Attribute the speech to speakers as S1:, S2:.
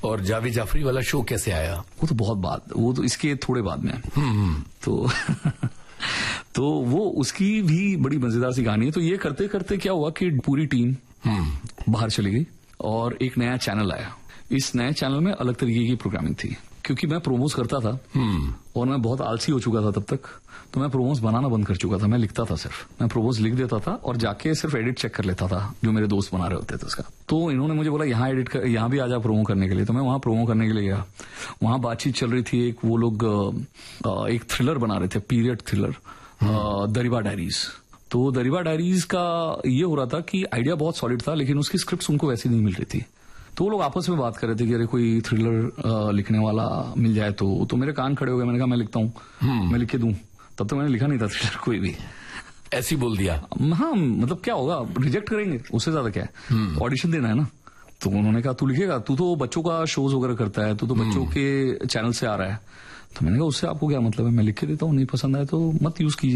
S1: और जावेद जाफरी वाला शो कैसे आया?
S2: वो तो बहुत बाद, वो तो इसके थोड़े बाद में। तो तो वो उसकी भी बड़ी मजेदार सी कहानी है। तो ये करते करते क्या हुआ कि पूरी टीम बाहर चली गई और एक नया चैनल आया। इस नए चैनल में अलग तरीके की प्रोग्रामिंग थी, क्योंकि मैं प्रोमोस करता था और मैं बहुत आलसी हो चुका था तब तक, तो मैं प्रोमोस बनाना बंद कर चुका था। मैं लिखता था, सिर्फ मैं प्रोमोस लिख देता था और जाके सिर्फ एडिट चेक कर लेता था जो मेरे दोस्त बना रहे होते थे उसका। तो इन्होंने मुझे बोला यहाँ एडिट कर, यहाँ भी आ जा प्रोमो करने के लिए। तो मैं वहां प्रोमो करने के लिए गया। वहां बातचीत चल रही थी, एक वो लोग एक थ्रिलर बना रहे थे, पीरियड थ्रिलर, दरिबा डायरीज। तो दरिबा डायरीज का ये हो रहा था कि आइडिया बहुत सॉलिड था, लेकिन उसकी स्क्रिप्ट उनको वैसी नहीं मिल रही थी। तो वो लोग आपस में बात कर रहे थे कि अरे कोई थ्रिलर लिखने वाला मिल जाए तो मेरे कान खड़े हो गए। मैंने कहा मैं लिखता हूँ, मैं लिख के दूं। तब तो मैंने लिखा नहीं था थ्रिलर कोई भी।
S1: ऐसे ही बोल दिया?
S2: हाँ, मतलब क्या होगा, रिजेक्ट करेंगे, उससे ज्यादा क्या है, ऑडिशन देना है ना। तो उन्होंने कहा तू लिखेगा, तू तो बच्चों का शोज वगैरह करता है, तू तो बच्चों के चैनल से आ रहा है। तो मैंने कहा उससे आपको क्या मतलब है, मैं लिख के देता हूँ, नहीं पसंद आए तो मत यूज कीजिए।